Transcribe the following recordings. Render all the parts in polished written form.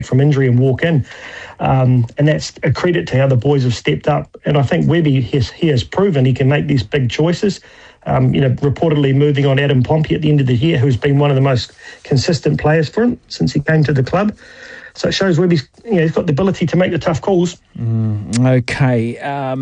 from injury and walk in. And that's a credit to how the boys have stepped up. And I think Webby, he has proven he can make these big choices. Reportedly moving on Adam Pompey at the end of the year, who's been one of the most consistent players for him since he came to the club. So it shows Webby's, he's got the ability to make the tough calls. Okay.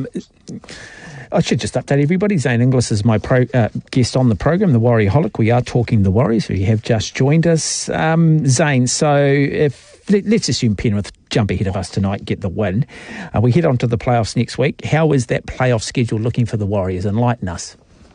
I should just update everybody. Zane Inglis is my guest on the program, the Warriorholic. We are talking the Warriors, who have just joined us. Zane, so let's assume Penrith jump ahead of us tonight, get the win. We head on to the playoffs next week. How is that playoff schedule looking for the Warriors? Enlighten us.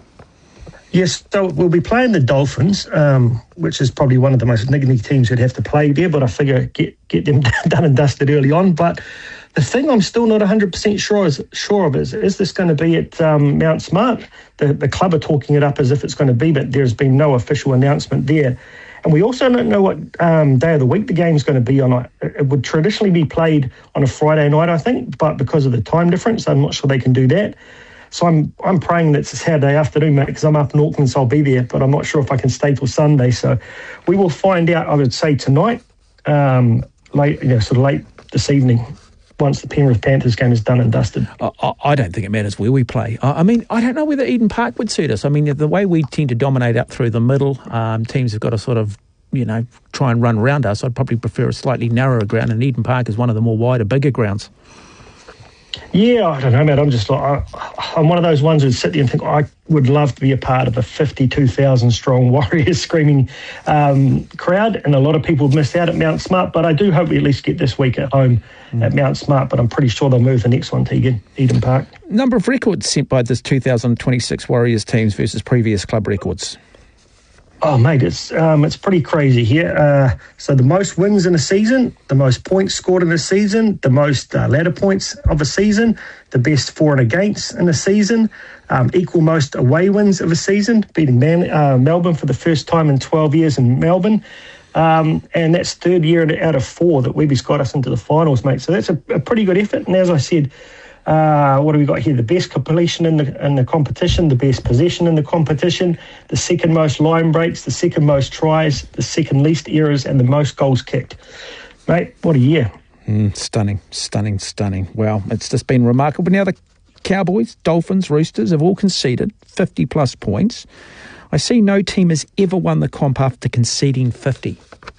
Yes, so we'll be playing the Dolphins, which is probably one of the most niggly teams who'd have to play there, but I figure get them done and dusted early on. But the thing I'm still not 100% sure of is this going to be at Mount Smart? The club are talking it up as if it's going to be, but there's been no official announcement there. And we also don't know what day of the week the game's going to be on. It would traditionally be played on a Friday night, I think, but because of the time difference, I'm not sure they can do that. So I'm praying that it's a Saturday afternoon, mate, because I'm up in Auckland, so I'll be there, but I'm not sure if I can stay till Sunday. So we will find out, I would say, tonight, late this evening, once the Penrith Panthers game is done and dusted. I don't think it matters where we play. I mean, I don't know whether Eden Park would suit us. I mean, the way we tend to dominate up through the middle, teams have got to sort of, try and run around us. I'd probably prefer a slightly narrower ground, and Eden Park is one of the more wider, bigger grounds. Yeah, I don't know, mate. I'm just I'm one of those ones who sit there and think I would love to be a part of a 52,000 strong Warriors screaming crowd, and a lot of people have missed out at Mount Smart, but I do hope we at least get this week at home at Mount Smart, but I'm pretty sure they'll move the next one to Eden Park. Number of records set by this 2026 Warriors teams versus previous club records. Oh, mate, it's pretty crazy here. So the most wins in a season, the most points scored in a season, the most ladder points of a season, the best for and against in a season, equal most away wins of a season, beating Melbourne for the first time in 12 years in Melbourne. And that's third year out of four that Webby's got us into the finals, mate. So that's a pretty good effort. And as I said, what do we got here? The best completion in the competition, the best possession in the competition, the second most line breaks, the second most tries, the second least errors, and the most goals kicked. Mate, what a year. Stunning. Wow, it's just been remarkable. Now the Cowboys, Dolphins, Roosters have all conceded 50-plus points. I see no team has ever won the comp after conceding 50.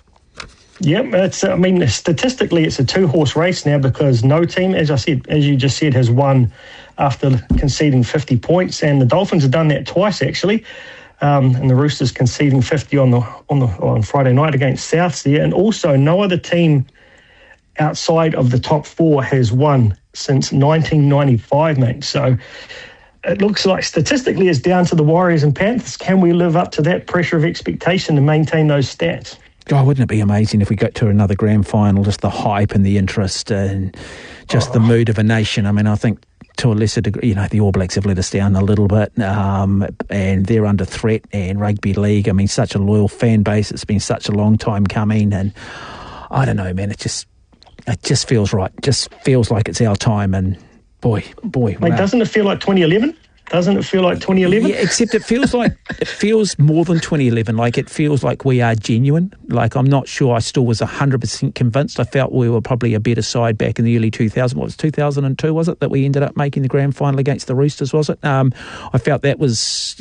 Yep, statistically it's a two-horse race now because no team, as you just said, has won after conceding 50 points, and the Dolphins have done that twice actually, and the Roosters conceding 50 on Friday night against Souths there, and also no other team outside of the top four has won since 1995, mate. So it looks like statistically it's down to the Warriors and Panthers. Can we live up to that pressure of expectation and maintain those stats? God, wouldn't it be amazing if we got to another grand final, just the hype and the interest and just the mood of a nation. I mean, I think to a lesser degree, the All Blacks have let us down a little bit, and they're under threat, and rugby league, I mean, such a loyal fan base. It's been such a long time coming, and I don't know, man, it just feels right. Just feels like it's our time, and boy. Mate, wow. Doesn't it feel like 2011? Doesn't it feel like 2011? Yeah, except it feels more than 2011. Like, it feels like we are genuine. Like, I'm not sure I still was 100% convinced. I felt we were probably a better side back in the early 2000s. What was 2002, was it, that we ended up making the grand final against the Roosters, was it? I felt that was,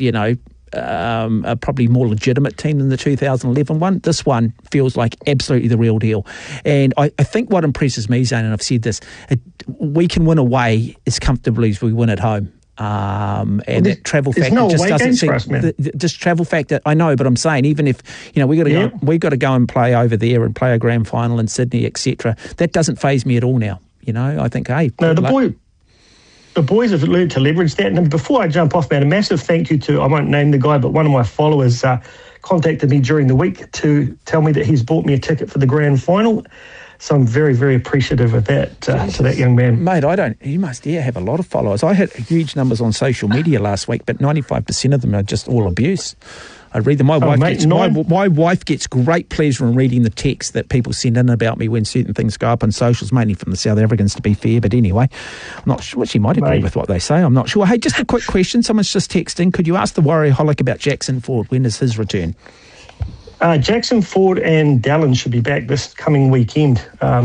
a probably more legitimate team than the 2011 one. This one feels like absolutely the real deal. And I think what impresses me, Zane, and I've said this, we can win away as comfortably as we win at home. That travel factor just doesn't seem. This travel factor, I know, but I'm saying even if we got to go and play over there and play a grand final in Sydney, etc. That doesn't faze me at all now. I think, hey, no, the boys have learned to leverage that. And before I jump off, man, a massive thank you to, I won't name the guy, but one of my followers contacted me during the week to tell me that he's bought me a ticket for the grand final. So I'm very, very appreciative of that to that young man. Mate, you must have a lot of followers. I had huge numbers on social media last week, but 95% of them are just all abuse. I read them. My wife gets great pleasure in reading the text that people send in about me when certain things go up on socials, mainly from the South Africans, to be fair. But anyway, I'm not sure. She might agree with what they say. I'm not sure. Hey, just a quick question. Someone's just texting. Could you ask the Warriorholic about Jackson Ford? When is his return? Jackson, Ford and Dallin should be back this coming weekend.